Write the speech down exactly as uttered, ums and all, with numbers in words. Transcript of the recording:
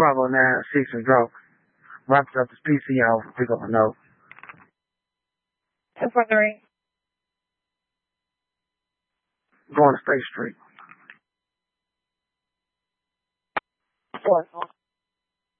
Bravo nine six and drop. Rockets up this P C off and pick up a note. Two four three. Going to State Street. Four.